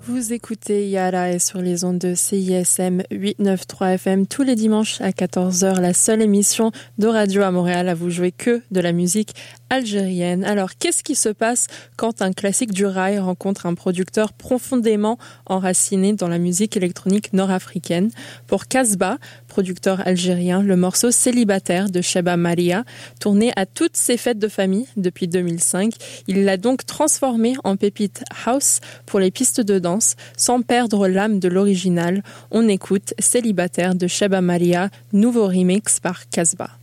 Vous écoutez Yara et sur les ondes de CISM 893 FM tous les dimanches à 14h, la seule émission de radio à Montréal à vous jouer que de la musique algérienne. Alors, qu'est-ce qui se passe quand un classique du rail rencontre un producteur profondément enraciné dans la musique électronique nord-africaine? Pour Casbah, producteur algérien, le morceau Célibataire de Cheba Maria, tourné à toutes ses fêtes de famille depuis 2005, il l'a donc transformé en pépite house pour les pistes de danse, sans perdre l'âme de l'original. On écoute Célibataire de Cheba Maria, nouveau remix par Casbah.